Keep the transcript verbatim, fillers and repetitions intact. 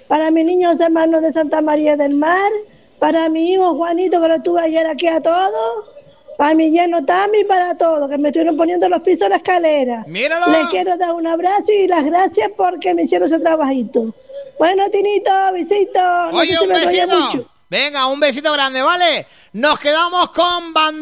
para mis niños hermanos de Santa María del Mar, para mi hijo Juanito, que lo tuve ayer aquí a todos, para mi yerno Tami, para todos, que me estuvieron poniendo los pisos de la escalera. ¡Míralo! Les quiero dar un abrazo y las gracias porque me hicieron ese trabajito. Bueno, Tinito, besito. Oye, no sé si un besito. Venga, un besito grande, ¿vale? Nos quedamos con Bandera.